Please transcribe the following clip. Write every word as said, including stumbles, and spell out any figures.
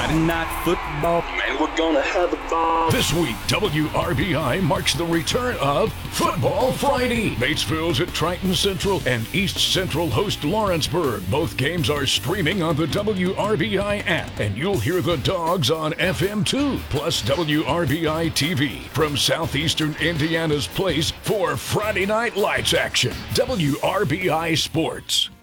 Friday Night Football. Man, we're gonna have a ball. This week, W R B I marks the return of Football Friday. Batesville's at Triton Central and East Central host Lawrenceburg. Both games are streaming on the W R B I app, and you'll hear the Dogs on F M two, plus W R B I T V from southeastern Indiana's place for Friday Night Lights action. W R B I Sports.